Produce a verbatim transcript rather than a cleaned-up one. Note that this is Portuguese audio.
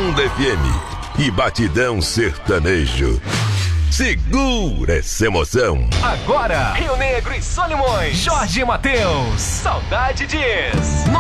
Onda F M e Batidão Sertanejo. Segura essa emoção. Agora, Rio Negro e Solimões, Jorge e Mateus, Saudade Diz.